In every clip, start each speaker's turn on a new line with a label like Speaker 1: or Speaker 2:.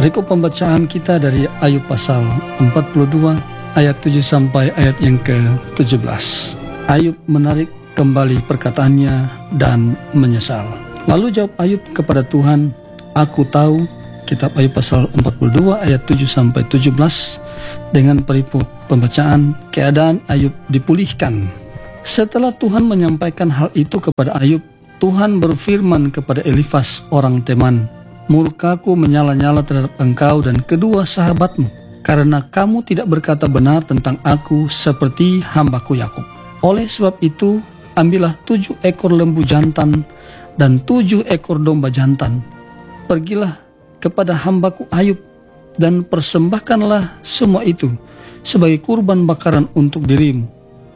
Speaker 1: Perikop pembacaan kita dari Ayub pasal 42 ayat 7 sampai ayat yang ke-17. Ayub menarik kembali perkataannya dan menyesal. Lalu jawab Ayub kepada Tuhan, "Aku tahu." Kitab Ayub pasal 42 ayat 7 sampai 17 dengan perikop pembacaan keadaan Ayub dipulihkan. Setelah Tuhan menyampaikan hal itu kepada Ayub, Tuhan berfirman kepada Elifas orang Teman, "Murkaku menyala-nyala terhadap engkau dan kedua sahabatmu, karena kamu tidak berkata benar tentang aku seperti hambaku Yakub. Oleh sebab itu, ambillah 7 ekor lembu jantan dan 7 ekor domba jantan. Pergilah kepada hambaku Ayub dan persembahkanlah semua itu sebagai kurban bakaran untuk dirimu.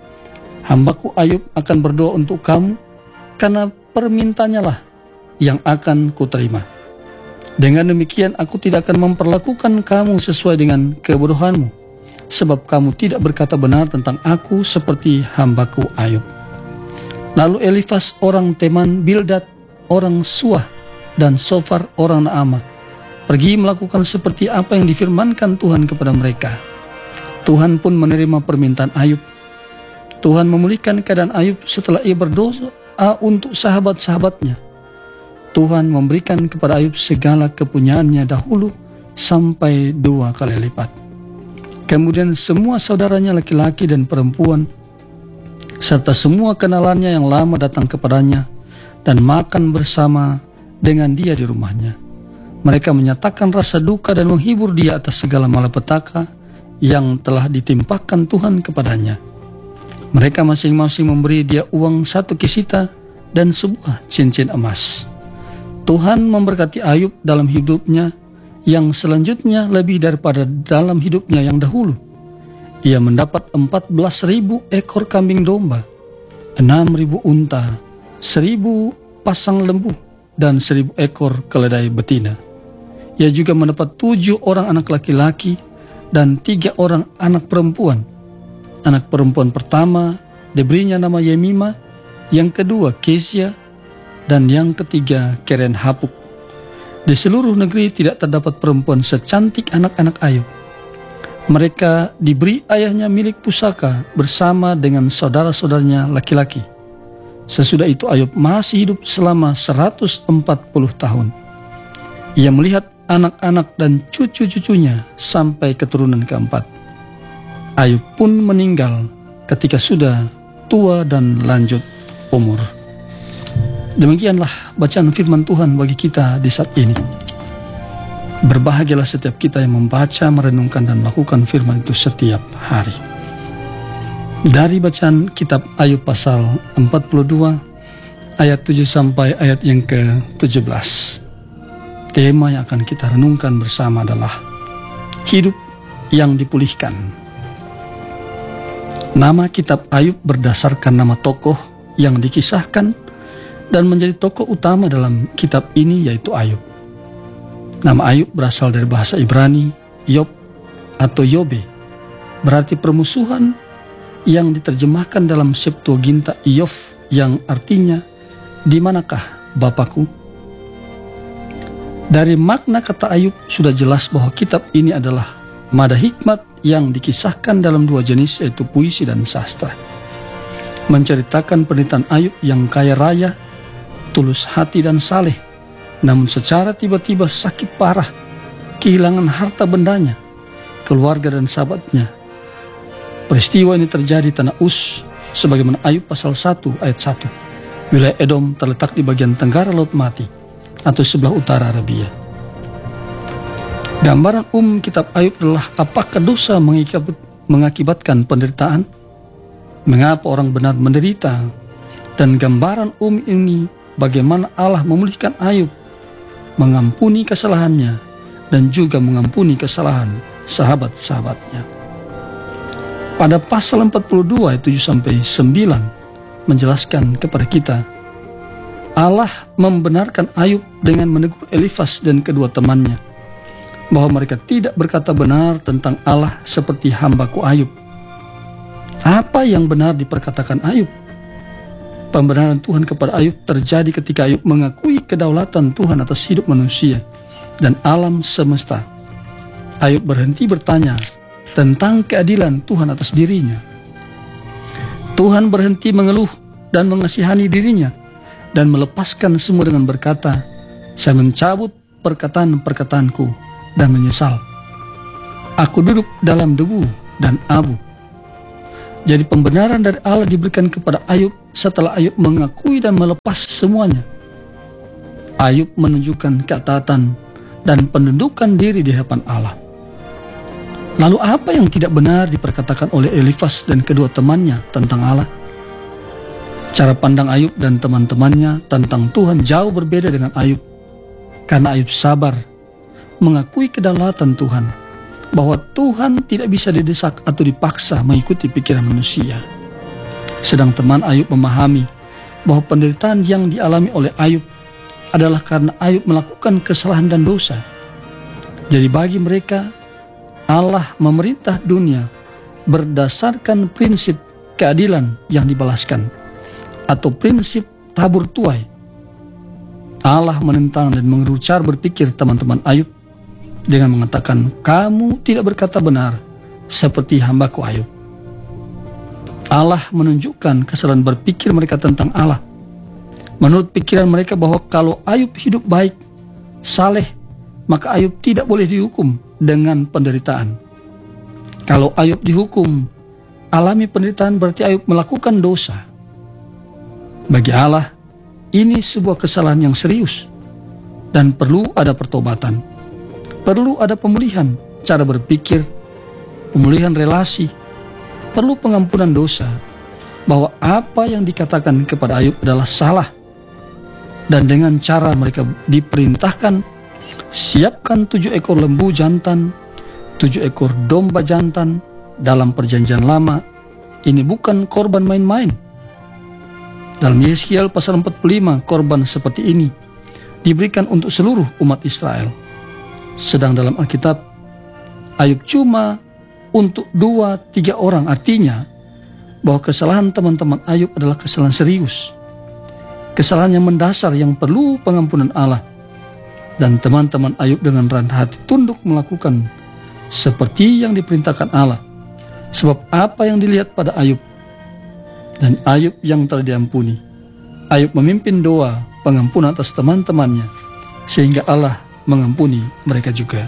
Speaker 1: Hambaku Ayub akan berdoa untuk kamu, karena permintaannya lah yang akan kuterima. Dengan demikian aku tidak akan memperlakukan kamu sesuai dengan kebodohanmu, sebab kamu tidak berkata benar tentang aku seperti hambaku Ayub." Lalu Elifas orang Teman, Bildad orang Suah, dan Sofar orang Naamah pergi melakukan seperti apa yang difirmankan Tuhan kepada mereka. Tuhan pun menerima permintaan Ayub. Tuhan memulihkan keadaan Ayub setelah ia berdoa untuk sahabat-sahabatnya. Tuhan memberikan kepada Ayub segala kepunyaannya dahulu sampai 2 kali lipat. Kemudian semua saudaranya laki-laki dan perempuan serta semua kenalannya yang lama datang kepadanya dan makan bersama dengan dia di rumahnya. Mereka menyatakan rasa duka dan menghibur dia atas segala malapetaka yang telah ditimpakan Tuhan kepadanya. Mereka masing-masing memberi dia uang 1 kisita dan sebuah cincin emas. Tuhan memberkati Ayub dalam hidupnya yang selanjutnya lebih daripada dalam hidupnya yang dahulu. Ia mendapat 14.000 ekor kambing domba, 6.000 unta, 1.000 pasang lembu, dan 1.000 ekor keledai betina. Ia juga mendapat 7 orang anak laki-laki dan 3 orang anak perempuan. Anak perempuan pertama diberinya nama Yemima, yang kedua Kezia, dan yang ketiga Keren Hapuk. Di seluruh negeri tidak terdapat perempuan secantik anak-anak Ayub. Mereka diberi ayahnya milik pusaka bersama dengan saudara-saudaranya laki-laki. Sesudah itu Ayub masih hidup selama 140 tahun. Ia melihat anak-anak dan cucu-cucunya sampai keturunan keempat. Ayub pun meninggal ketika sudah tua dan lanjut umur. Demikianlah bacaan firman Tuhan bagi kita di saat ini. Berbahagialah setiap kita yang membaca, merenungkan, dan melakukan firman itu setiap hari. Dari bacaan kitab Ayub pasal 42 ayat 7 sampai ayat yang ke-17. Tema yang akan kita renungkan bersama adalah hidup yang dipulihkan. Nama kitab Ayub berdasarkan nama tokoh yang dikisahkan dan menjadi tokoh utama dalam kitab ini, yaitu Ayub. Nama Ayub berasal dari bahasa Ibrani, Yob atau Yobe, berarti permusuhan, yang diterjemahkan dalam Septuaginta Iyov yang artinya di manakah Bapakku. Dari makna kata Ayub sudah jelas bahwa kitab ini adalah mada hikmat yang dikisahkan dalam 2 jenis, yaitu puisi dan sastra. Menceritakan penderitaan Ayub yang kaya raya, tulus hati dan saleh, namun secara tiba-tiba sakit parah, kehilangan harta bendanya, keluarga dan sahabatnya. Peristiwa ini terjadi di tanah Uz, sebagaimana Ayub pasal 1 ayat 1. Wilayah Edom terletak di bagian tenggara Laut Mati atau sebelah utara Arabia. Gambaran kitab Ayub adalah apakah dosa mengakibatkan penderitaan? Mengapa orang benar menderita? Dan gambaran ini bagaimana Allah memulihkan Ayub, mengampuni kesalahannya, dan juga mengampuni kesalahan sahabat-sahabatnya. Pada pasal 42 ayat 7-9 menjelaskan kepada kita, Allah membenarkan Ayub dengan menegur Elifas dan kedua temannya, bahwa mereka tidak berkata benar tentang Allah seperti hambaku Ayub. Apa yang benar diperkatakan Ayub? Pembenaran Tuhan kepada Ayub terjadi ketika Ayub mengakui kedaulatan Tuhan atas hidup manusia dan alam semesta, Ayub berhenti bertanya tentang keadilan Tuhan atas dirinya. Tuhan berhenti mengeluh dan mengasihani dirinya dan melepaskan semua dengan berkata, "Saya mencabut perkataan-perkataanku dan menyesal. Aku duduk dalam debu dan abu." Jadi pembenaran dari Allah diberikan kepada Ayub setelah Ayub mengakui dan melepas semuanya. Ayub menunjukkan ketaatan dan penundukan diri di hadapan Allah. Lalu apa yang tidak benar diperkatakan oleh Elifas dan kedua temannya tentang Allah? Cara pandang Ayub dan teman-temannya tentang Tuhan jauh berbeda dengan Ayub, karena Ayub sabar mengakui kedaulatan Tuhan, bahwa Tuhan tidak bisa didesak atau dipaksa mengikuti pikiran manusia. Sedang teman Ayub memahami bahwa penderitaan yang dialami oleh Ayub adalah karena Ayub melakukan kesalahan dan dosa. Jadi bagi mereka, Allah memerintah dunia berdasarkan prinsip keadilan yang dibalaskan, atau prinsip tabur tuai. Allah menentang dan mengerucut cara berpikir teman-teman Ayub dengan mengatakan, "Kamu tidak berkata benar seperti hambaku Ayub." Allah menunjukkan kesalahan berpikir mereka tentang Allah. Menurut pikiran mereka bahwa kalau Ayub hidup baik, saleh, maka Ayub tidak boleh dihukum dengan penderitaan. Kalau Ayub dihukum, alami penderitaan, berarti Ayub melakukan dosa. Bagi Allah, ini sebuah kesalahan yang serius dan perlu ada pertobatan. Perlu ada pemulihan cara berpikir, pemulihan relasi, perlu pengampunan dosa, bahwa apa yang dikatakan kepada Ayub adalah salah. Dan dengan cara mereka diperintahkan, siapkan 7 ekor lembu jantan, 7 ekor domba jantan. Dalam perjanjian lama, ini bukan korban main-main. Dalam Yeskiel pasal 45, korban seperti ini diberikan untuk seluruh umat Israel. Sedang dalam Alkitab, Ayub cuma untuk 2-3 orang. Artinya bahwa kesalahan teman-teman Ayub adalah kesalahan serius, kesalahan yang mendasar yang perlu pengampunan Allah. Dan teman-teman Ayub dengan rendah hati tunduk melakukan seperti yang diperintahkan Allah. Sebab apa yang dilihat pada Ayub dan Ayub yang telah diampuni, Ayub memimpin doa pengampunan atas teman-temannya, sehingga Allah mengampuni mereka juga.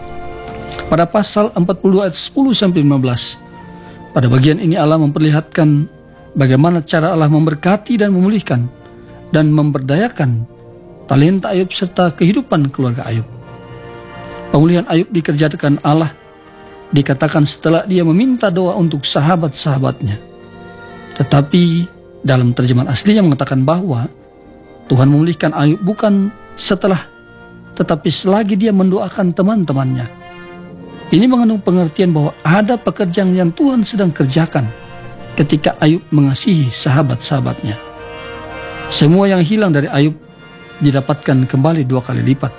Speaker 1: Pada pasal 42 ayat 10-15, pada bagian ini Allah memperlihatkan bagaimana cara Allah memberkati dan memulihkan dan memberdayakan talenta Ayub serta kehidupan keluarga Ayub. Pemulihan Ayub dikerjakan Allah, dikatakan setelah dia meminta doa untuk sahabat-sahabatnya. Tetapi dalam terjemahan aslinya mengatakan bahwa Tuhan memulihkan Ayub bukan setelah, tetapi selagi dia mendoakan teman-temannya. Ini mengandung pengertian bahwa ada pekerjaan yang Tuhan sedang kerjakan ketika Ayub mengasihi sahabat-sahabatnya. Semua yang hilang dari Ayub didapatkan kembali 2 kali lipat.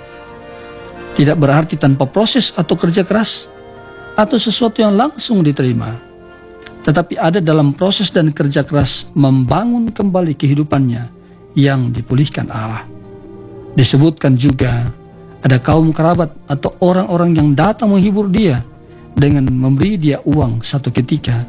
Speaker 1: Tidak berarti tanpa proses atau kerja keras atau sesuatu yang langsung diterima, tetapi ada dalam proses dan kerja keras membangun kembali kehidupannya yang dipulihkan Allah. Disebutkan juga ada kaum kerabat atau orang-orang yang datang menghibur dia dengan memberi dia uang satu ketika.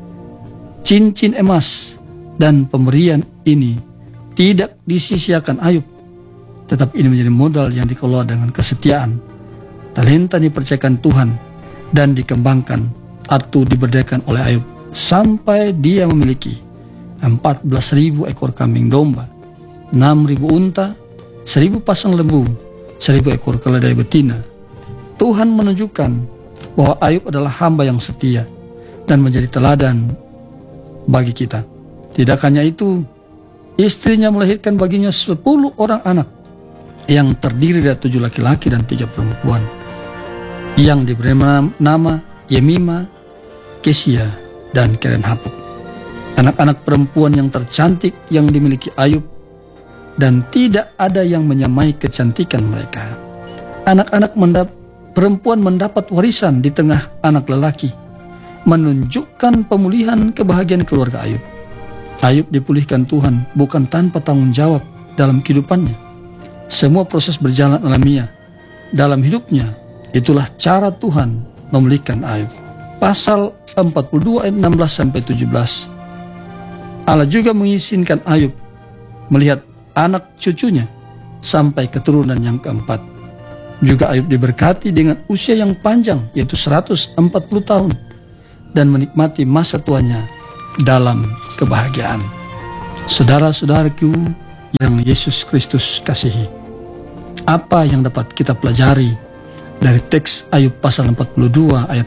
Speaker 1: Cincin emas dan pemberian ini tidak disia-siakan Ayub, tetapi ini menjadi modal yang dikelola dengan kesetiaan. Talenta dipercayakan Tuhan dan dikembangkan atau diberdayakan oleh Ayub sampai dia memiliki 14.000 ekor kambing domba, 6.000 unta, 1.000 pasang lembu, 1.000 ekor keledai betina. Tuhan menunjukkan bahwa Ayub adalah hamba yang setia dan menjadi teladan bagi kita. Tidak hanya itu, istrinya melahirkan baginya 10 orang anak yang terdiri dari 7 laki-laki dan 3 perempuan, yang diberi nama Yemima, Kesia, dan Keren-Hapuk. Anak-anak perempuan yang tercantik yang dimiliki Ayub, dan tidak ada yang menyamai kecantikan mereka. Anak-anak perempuan mendapat warisan di tengah anak lelaki, menunjukkan pemulihan kebahagiaan keluarga Ayub. Ayub dipulihkan Tuhan bukan tanpa tanggung jawab dalam kehidupannya. Semua proses berjalan alamiah dalam hidupnya Itulah cara Tuhan memulihkan Ayub. Pasal 42 ayat 16-17. Allah juga mengizinkan Ayub melihat anak cucunya sampai keturunan yang keempat. Juga Ayub diberkati dengan usia yang panjang, yaitu 140 tahun, dan menikmati masa tuanya dalam kebahagiaan. Saudara-saudaraku yang Yesus Kristus kasihi, apa yang dapat kita pelajari dari teks Ayub pasal 42 ayat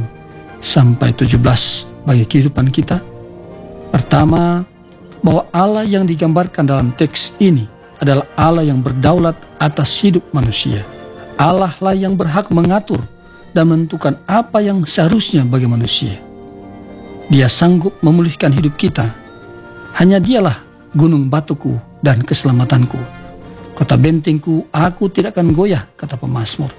Speaker 1: 7-17 bagi kehidupan kita? Pertama, bahwa Allah yang digambarkan dalam teks ini adalah Allah yang berdaulat atas hidup manusia. Allah lah yang berhak mengatur dan menentukan apa yang seharusnya bagi manusia. Dia sanggup memulihkan hidup kita. Hanya Dialah gunung batuku dan keselamatanku. Kota bentengku, aku tidak akan goyah, kata pemazmur.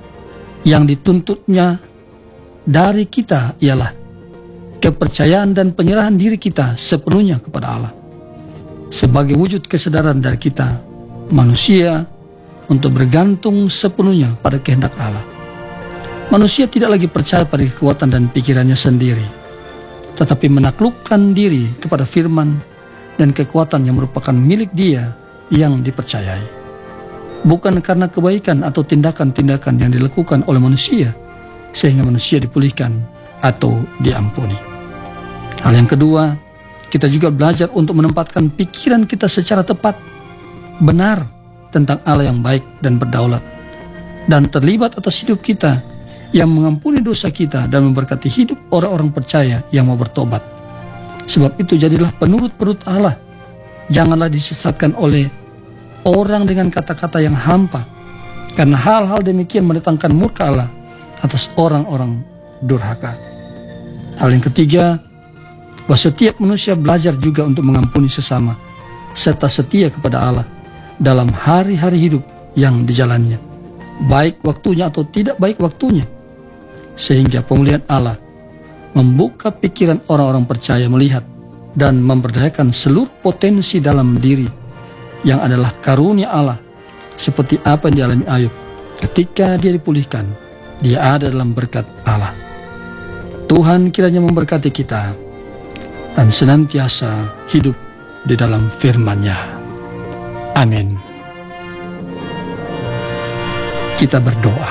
Speaker 1: Yang dituntutnya dari kita ialah kepercayaan dan penyerahan diri kita sepenuhnya kepada Allah. Sebagai wujud kesadaran dari kita, manusia, untuk bergantung sepenuhnya pada kehendak Allah. Manusia tidak lagi percaya pada kekuatan dan pikirannya sendiri, tetapi menaklukkan diri kepada firman dan kekuatan yang merupakan milik Dia yang dipercayai. Bukan karena kebaikan atau tindakan-tindakan yang dilakukan oleh manusia sehingga manusia dipulihkan atau diampuni. Hal yang kedua, kita juga belajar untuk menempatkan pikiran kita secara tepat, benar tentang Allah yang baik dan berdaulat, dan terlibat atas hidup kita yang mengampuni dosa kita dan memberkati hidup orang-orang percaya yang mau bertobat. Sebab itu jadilah penurut-penurut Allah. Janganlah disesatkan oleh orang dengan kata-kata yang hampa, karena hal-hal demikian mendatangkan murka Allah atas orang-orang durhaka. Hal yang ketiga, bahwa setiap manusia belajar juga untuk mengampuni sesama, serta setia kepada Allah dalam hari-hari hidup yang dijalannya, baik waktunya atau tidak baik waktunya, sehingga pemulihan Allah membuka pikiran orang-orang percaya melihat dan memberdayakan seluruh potensi dalam diri yang adalah karunia Allah, seperti apa yang dialami Ayub. Ketika dia dipulihkan, dia ada dalam berkat Allah. Tuhan kiranya memberkati kita dan senantiasa hidup di dalam firman-Nya. Amin. Kita berdoa.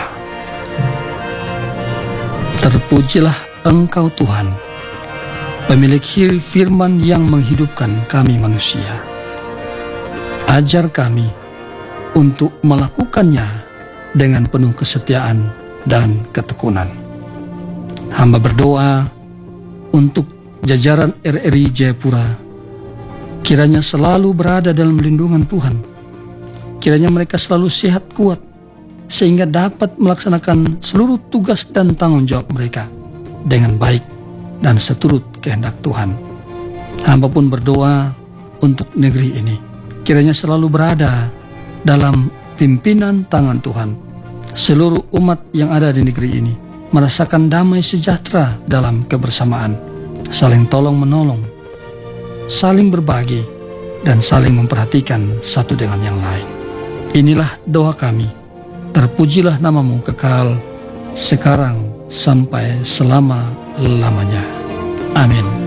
Speaker 1: Terpujilah Engkau Tuhan, pemilik firman yang menghidupkan kami manusia. Ajar kami untuk melakukannya dengan penuh kesetiaan dan ketekunan. Hamba berdoa untuk jajaran RRI Jayapura, kiranya selalu berada dalam lindungan Tuhan. Kiranya mereka selalu sehat kuat, sehingga dapat melaksanakan seluruh tugas dan tanggung jawab mereka dengan baik dan seturut kehendak Tuhan. Hamba pun berdoa untuk negeri ini, kiranya selalu berada dalam pimpinan tangan Tuhan. Seluruh umat yang ada di negeri ini merasakan damai sejahtera dalam kebersamaan, saling tolong-menolong, saling berbagi, dan saling memperhatikan satu dengan yang lain. Inilah doa kami. Terpujilah nama-Mu kekal, sekarang sampai selama-lamanya. Amin.